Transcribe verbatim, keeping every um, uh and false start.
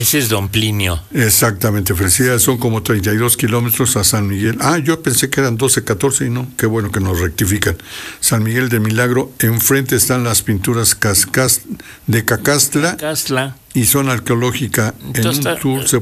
Ese es Don Plinio. Exactamente, felicidades, son como treinta y dos kilómetros a San Miguel. Ah, yo pensé que eran doce, catorce y no, qué bueno que nos rectifican. San Miguel de Milagro, enfrente están las pinturas cascas de Cacastla Castla. y zona arqueológica. En Entonces, un tour se